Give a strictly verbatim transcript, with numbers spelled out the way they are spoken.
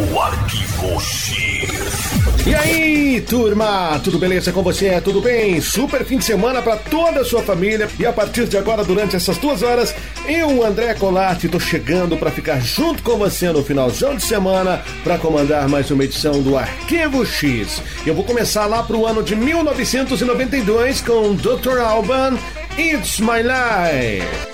O Arquivo X. E aí, turma, tudo beleza com você? Tudo bem? Super fim de semana para toda a sua família. E a partir de agora, durante essas duas horas, eu, André Colatti, tô chegando para ficar junto com você no finalzão de semana para comandar mais uma edição do Arquivo X. Eu vou começar lá pro ano de mil novecentos e noventa e dois com doutor Alban, It's My Life.